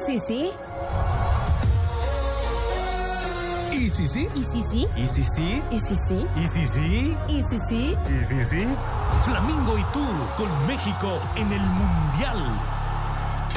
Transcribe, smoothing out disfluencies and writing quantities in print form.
sí, sí. ¿Y sí, sí? ¿Y sí, sí? ¿Y sí, sí? ¿Y sí, sí? ¿Y sí, sí? ¿Y sí, sí? ¿Y sí, sí? Flamingo y tú con México en el Mundial.